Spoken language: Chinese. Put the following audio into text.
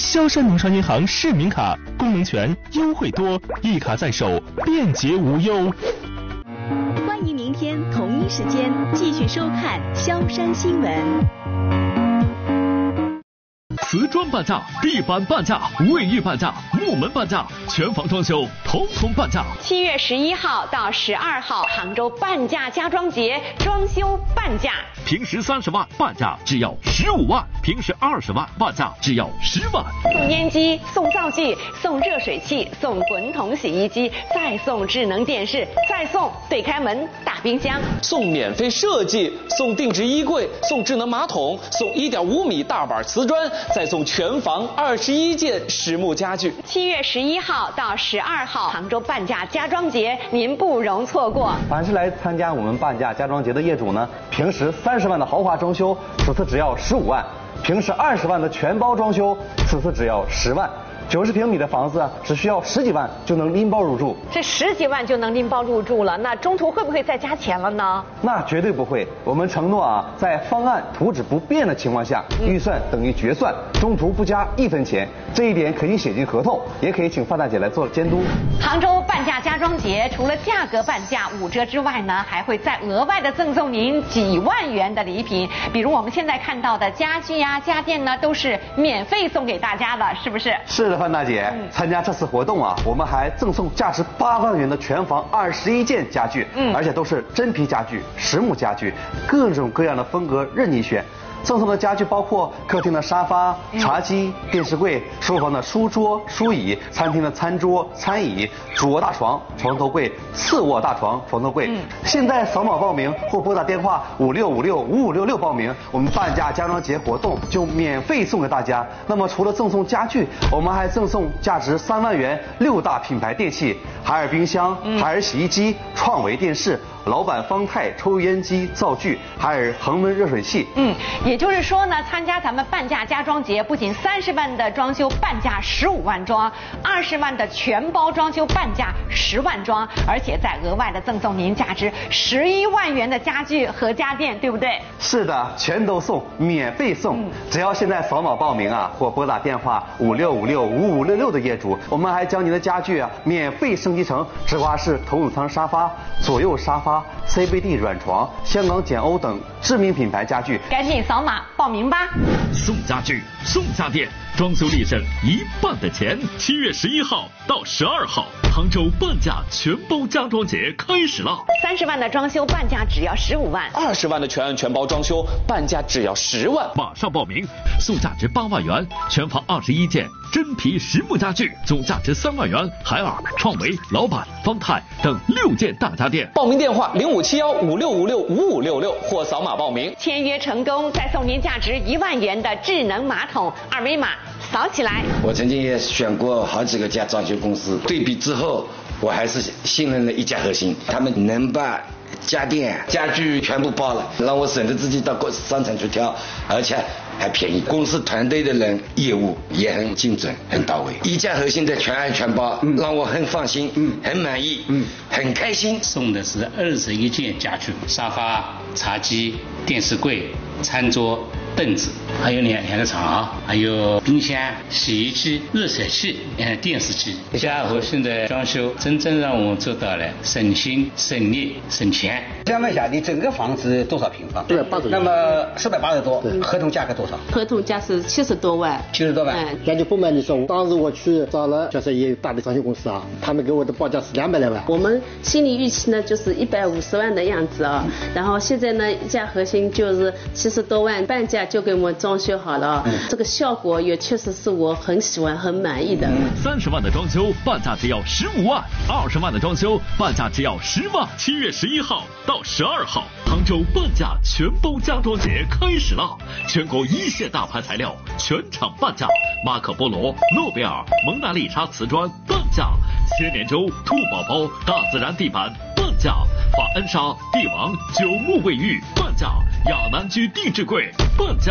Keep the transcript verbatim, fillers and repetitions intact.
萧山农商银行市民卡，功能全，优惠多，一卡在手，便捷无忧。 欢迎明天同一时间继续收看萧山新闻。 瓷砖半价，地板半价，卫浴半价，木门半价，全房装修统统半价。 七月十一号到十二号，杭州半价家装节，装修半价。 平时三十万，半价只要十五万；平时二十万，半价只要十万。 送烟机，送灶具，送热水器，送滚筒洗衣机，再送智能电视，再送对开门大冰箱， 送免费设计，送定制衣柜，送智能马桶，送一点五米大板瓷砖，再送全房二十一件实木家具。 七月十一号到十二号，杭州半价家装节，您不容错过。 凡是来参加我们半价家装节的业主呢，平时三十万的豪华装修，此次只要十五万；平时二十万的全包装修，此次只要十万。九十平米的房子啊，只需要十几万就能拎包入住。 这十几万就能拎包入住了，那中途会不会再加钱了呢？ 那绝对不会，我们承诺啊，在方案图纸不变的情况下，预算等于决算，中途不加一分钱。这一点可以写进合同，也可以请范大姐来做监督。 杭州半价家装节除了价格半价五折之外呢，还会再额外的赠送您几万元的礼品，比如我们现在看到的家具呀、家电呢，都是免费送给大家的，是不是？ 是的，范大姐，嗯、参加这次活动啊，我们还赠送价值八万元的全房二十一件家具，嗯，而且都是真皮家具、实木家具，各种各样的风格任你选。赠送的家具包括客厅的沙发、茶几、电视柜，书房的书桌、书椅，餐厅的餐桌、餐椅，主卧大床、床头柜，次卧大床、床头柜。嗯、现在扫码报名或拨打电话五六五六五五六六报名，我们半价家装节活动就免费送给大家。那么除了赠送家具，我们还赠送价值三万元六大品牌电器：海尔冰箱、嗯、海尔洗衣机、创维电视、老板方太抽油烟机、灶具，海尔恒温热水器。 嗯，也就是说呢，参加咱们半价家装节，不仅三十万的装修半价十五万装，二十万的全包装修半价十万装，而且再额外的赠送您价值十一万元的家具和家电，对不对？ 是的，全都送，免费送。嗯、只要现在扫码报名啊，或拨打电话五六五六五五六六的业主，我们还将您的家具啊免费升级成直滑式头等舱沙发、左右沙发、C B D 软床、香港简欧等知名品牌家具。 赶紧扫码报名吧！ 送家具，送家电，装修立省一半的钱。七月十一号到十二号，杭州半价全包家装节开始了。 三十万的装修半价只要十五万， 二十万的全案全包装修半价只要十万。 马上报名，送价值八万元，全房二十一件真皮实木家具，总价值三万元。海尔、创维、老板、方太等六件大家电。 报名电话零五七幺五六五六五五六六或扫码报名。 签约成功，再送您价值一万元的智能马桶，二维码扫起来。 我曾经也选过好几个家装修公司，对比之后，我还是信任了一家核心，他们能把家电、家具全部包了，让我省得自己到商场去挑，而且还便宜。公司团队的人业务也很精准、很到位。一家核心的全案全包，嗯、让我很放心，嗯，很满意，嗯，很开心。 送的是二十一件家具，沙发、茶几、电视柜、餐桌、凳子，还有两两个床啊，还有冰箱、洗衣机、热水器、嗯，电视机。家核心的装修真正让我们做到了省心、省力、省钱。 想问一下，你整个房子多少平方？ 四百八十。 那么四百八十多，合同价格多少？ 合同价是七十多万。 七十多万。 嗯，那就不瞒你说，当时我去找了就是也有大的装修公司啊，他们给我的报价是两百来万。 我们心理预期呢就是一百五十万的样子啊，然后现在呢一家核心就是七十多万，半价就给我们装修好了，嗯、这个效果也确实是我很喜欢、很满意的。 三十万的装修半价只要十五万，二十万的装修半价只要十万。七月十一号到十二号，杭州半价全包家装节开始了，全国一线大牌材料全场半价，马可波罗、诺贝尔、蒙娜丽莎瓷砖半价，千年舟、兔宝宝、大自然地板半价，法恩莎、帝王、九牧卫浴半价，亚南居定制柜半价。